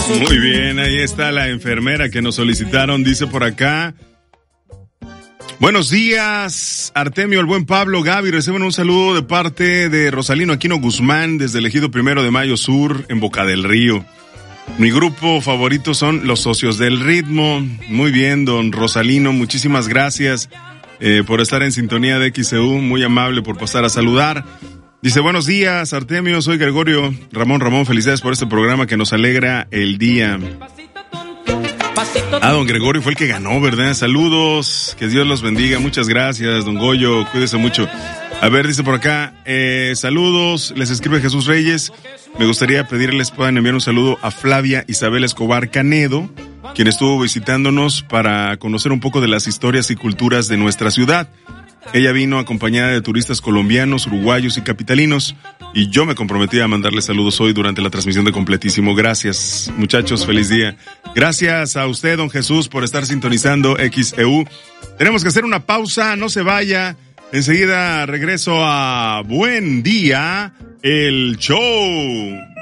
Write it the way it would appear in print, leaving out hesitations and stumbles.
Muy bien, ahí está la enfermera que nos solicitaron, dice por acá. Buenos días, Artemio, el buen Pablo, Gaby, reciben un saludo de parte de Rosalino Aquino Guzmán desde el Ejido 1 de Mayo Sur, en Boca del Río. Mi grupo favorito son Los Socios del Ritmo. Muy bien, don Rosalino, muchísimas gracias por estar en sintonía de XEU, muy amable por pasar a saludar. Dice, buenos días, Artemio, soy Gregorio Ramón, felicidades por este programa que nos alegra el día. Don Gregorio fue el que ganó, ¿verdad? Saludos, que Dios los bendiga, muchas gracias, don Goyo, cuídese mucho. A ver, dice por acá, saludos, les escribe Jesús Reyes, me gustaría pedirles puedan enviar un saludo a Flavia Isabel Escobar Canedo, quien estuvo visitándonos para conocer un poco de las historias y culturas de nuestra ciudad. Ella vino acompañada de turistas colombianos, uruguayos y capitalinos, y yo me comprometí a mandarle saludos hoy durante la transmisión de Completísimo. Gracias, muchachos, feliz día. Gracias a usted, don Jesús, por estar sintonizando XEU. Tenemos que hacer una pausa, no se vaya. Enseguida regreso a Buen Día, el show.